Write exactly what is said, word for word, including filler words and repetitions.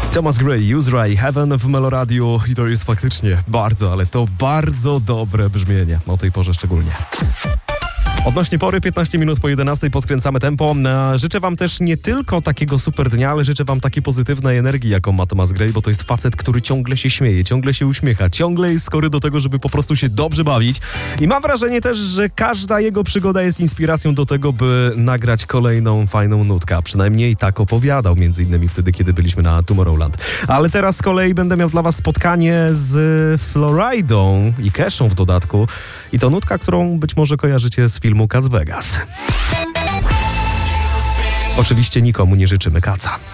Thomas Gray, Use Ray, Heaven w Meloradiu i to jest faktycznie bardzo, ale to bardzo dobre brzmienie, o tej porze szczególnie. Odnośnie pory, piętnaście minut po jedenastej, podkręcamy tempo. Życzę wam też nie tylko takiego super dnia, ale życzę wam takiej pozytywnej energii, jaką ma Thomas Gray, bo to jest facet, który ciągle się śmieje, ciągle się uśmiecha, ciągle jest skory do tego, żeby po prostu się dobrze bawić. I mam wrażenie też, że każda jego przygoda jest inspiracją do tego, by nagrać kolejną fajną nutkę. A przynajmniej tak opowiadał, między innymi wtedy, kiedy byliśmy na Tomorrowland. Ale teraz z kolei będę miał dla was spotkanie z Floridą i Keszą w dodatku. I to nutka, którą być może kojarzycie z filmu Kac Vegas. Oczywiście nikomu nie życzymy kaca.